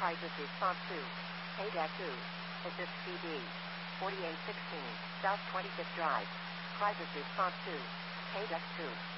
Crisis response to ADAC-2. Assist PD. 4816 South 25th Drive. Crisis response to ADAC-2.